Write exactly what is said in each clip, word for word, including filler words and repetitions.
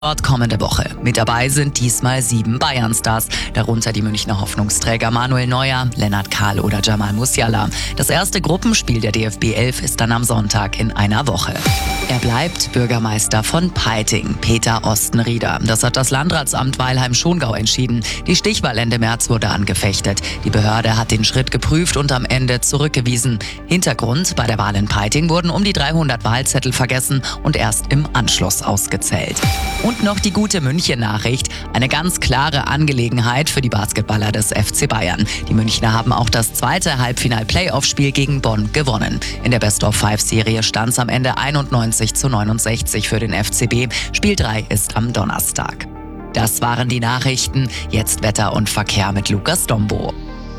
Dort kommende Woche. Mit dabei sind diesmal sieben Bayern-Stars, darunter die Münchner Hoffnungsträger Manuel Neuer, Lennart Kahl oder Jamal Musiala. Das erste Gruppenspiel der D F B elf ist dann am Sonntag in einer Woche. Er bleibt Bürgermeister von Peiting, Peter Ostenrieder. Das hat das Landratsamt Weilheim-Schongau entschieden. Die Stichwahl Ende März wurde angefechtet. Die Behörde hat den Schritt geprüft und am Ende zurückgewiesen. Hintergrund: Bei der Wahl in Peiting wurden um die dreihundert Wahlzettel vergessen und erst im Anschluss ausgezählt. Und noch die gute München-Nachricht. Eine ganz klare Angelegenheit für die Basketballer des F C Bayern. Die Münchner haben auch das zweite Halbfinal-Playoff-Spiel gegen Bonn gewonnen. In der Best-of-Five-Serie stand es am Ende einundneunzig zu neunundsechzig für den F C B. Spiel drei ist am Donnerstag. Das waren die Nachrichten. Jetzt Wetter und Verkehr mit Lukas Dombo.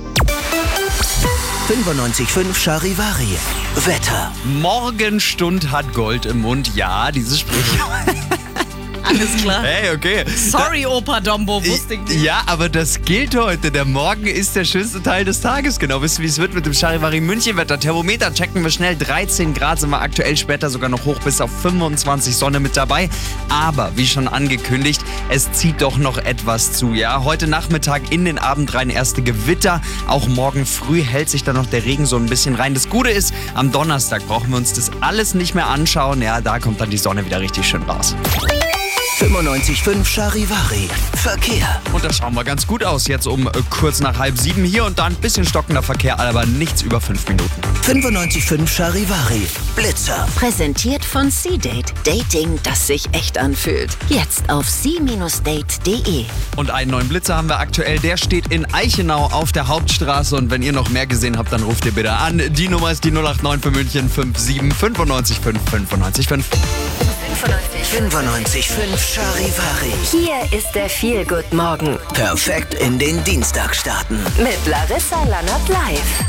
fünfundneunzig Komma fünf Charivari. Wetter. Morgenstund hat Gold im Mund. Ja, dieses Sprichwort. Alles klar. Hey, okay. Sorry, Opa Dombo, wusste ich nicht. Ja, aber das gilt heute. Der Morgen ist der schönste Teil des Tages. Genau, wisst ihr, wie es wird mit dem Charivari München-Wetter? Thermometer checken wir schnell. dreizehn Grad sind wir aktuell, später sogar noch hoch bis auf fünfundzwanzig, Sonne mit dabei. Aber, wie schon angekündigt, es zieht doch noch etwas zu. Ja, heute Nachmittag in den Abend rein erste Gewitter. Auch morgen früh hält sich dann noch der Regen so ein bisschen rein. Das Gute ist, am Donnerstag brauchen wir uns das alles nicht mehr anschauen. Ja, da kommt dann die Sonne wieder richtig schön raus. fünfundneunzig Komma fünf Charivari. Verkehr. Und das schauen wir ganz gut aus. Jetzt um äh, kurz nach halb sieben hier und da ein bisschen stockender Verkehr, aber nichts über fünf Minuten. fünfundneunzig Komma fünf Charivari. Blitzer. Präsentiert von C-Date. Dating, das sich echt anfühlt. Jetzt auf c Bindestrich date punkt de. Und einen neuen Blitzer haben wir aktuell. Der steht in Eichenau auf der Hauptstraße. Und wenn ihr noch mehr gesehen habt, dann ruft ihr bitte an. Die Nummer ist die null acht neun für München fünf sieben fünfundneunzig fünf fünfundneunzig fünf. fünfundneunzig Komma fünf Charivari. Hier ist der Feel-Good-Morgen Perfekt in den Dienstag starten. mit Larissa Lannert live.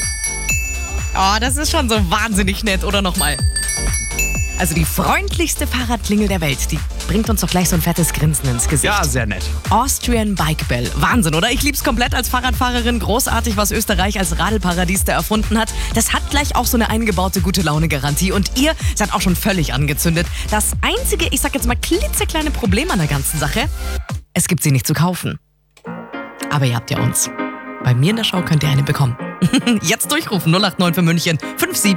Oh, das ist schon so wahnsinnig nett, oder nochmal? Also die freundlichste Fahrradklingel der Welt, die bringt uns doch gleich so ein fettes Grinsen ins Gesicht. Ja, sehr nett. Austrian Bike Bell. Wahnsinn, oder? Ich lieb's komplett als Fahrradfahrerin. Großartig, was Österreich als Radelparadies da erfunden hat. Das hat gleich auch so eine eingebaute Gute-Laune-Garantie. Und ihr seid auch schon völlig angezündet. Das einzige, ich sag jetzt mal, klitzekleine Problem an der ganzen Sache: Es gibt sie nicht zu kaufen. Aber ihr habt ja uns. Bei mir in der Show könnt ihr eine bekommen. Jetzt durchrufen null acht neun für München fünf sieben